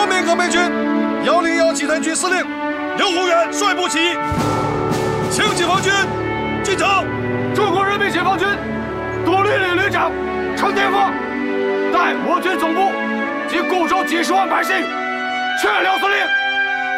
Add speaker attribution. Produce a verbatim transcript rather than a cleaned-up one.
Speaker 1: 中缅革命军幺零幺集团军司令刘宏远率部起义，请解放军进城。
Speaker 2: 中国人民解放军独立旅旅长程天福带我军总部及固守几十万百姓，劝刘司令